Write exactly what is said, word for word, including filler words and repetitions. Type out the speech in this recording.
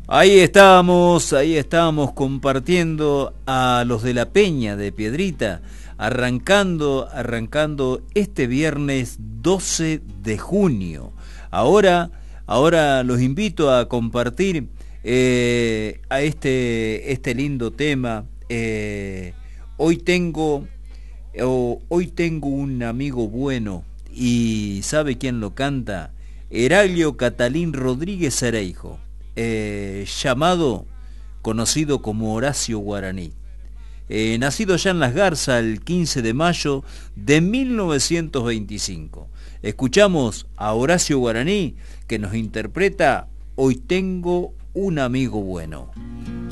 Ahí estamos, ahí estamos compartiendo a los de la Peña de Piedrita, arrancando, arrancando este viernes doce de junio. Ahora, ahora los invito a compartir eh, a este, este lindo tema. Eh, hoy tengo, oh, hoy tengo un amigo bueno y ¿sabe quién lo canta? Heralio Catalín Rodríguez Areijo. Eh, llamado, conocido como Horacio Guaraní. Eh, nacido ya en Las Garzas el quince de mayo de mil novecientos veinticinco. Escuchamos a Horacio Guaraní que nos interpreta Hoy tengo un amigo bueno.